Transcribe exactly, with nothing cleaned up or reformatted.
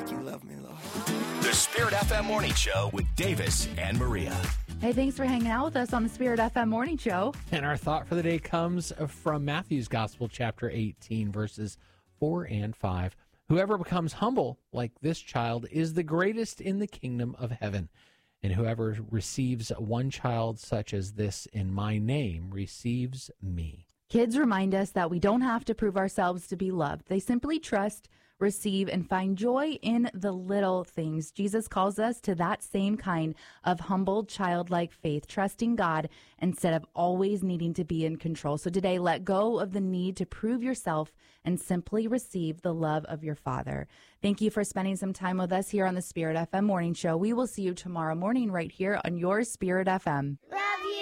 like you love me, Lord. The Spirit F M Morning Show with Davis and Maria. Hey, thanks for hanging out with us on the Spirit F M Morning Show. And our thought for the day comes from Matthew's Gospel, chapter eighteen, verses four and five. Whoever becomes humble like this child is the greatest in the kingdom of heaven. And whoever receives one child such as this in my name receives me. Kids remind us that we don't have to prove ourselves to be loved. They simply trust, receive, and find joy in the little things. Jesus calls us to that same kind of humble, childlike faith, trusting God instead of always needing to be in control. So today, let go of the need to prove yourself and simply receive the love of your Father. Thank you for spending some time with us here on the Spirit F M Morning Show. We will see you tomorrow morning right here on your Spirit F M. Love you.